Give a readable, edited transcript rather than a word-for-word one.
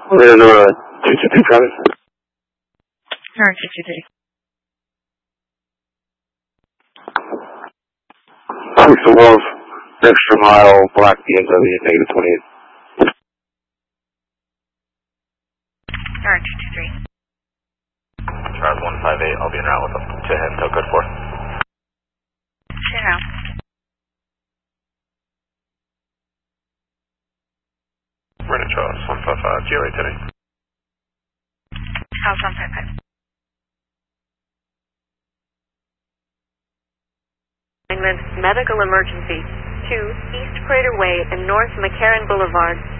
We're in 223 traffic. Alright, 223. 6 Wolf, extra mile, black BMW, negative 28. Alright, 223. Charles 158, I'll be en route with them to him, no good for. Sit down. Running Charles 155, GOA today. House 155. Medical emergency to East Prater Way and North McCarran Boulevard.